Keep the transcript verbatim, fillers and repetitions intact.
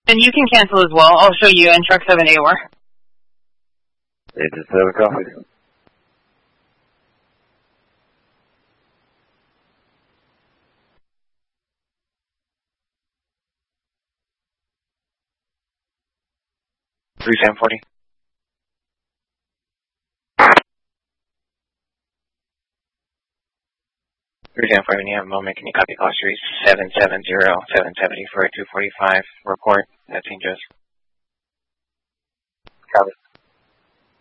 And you can cancel as well. I'll show you in truck seven A where. Eight to seven, copy. Three seven forty. Three seven forty. When you have a moment, can you copy call street seven seven zero seven seventy for a two forty five report? That changes. Copy.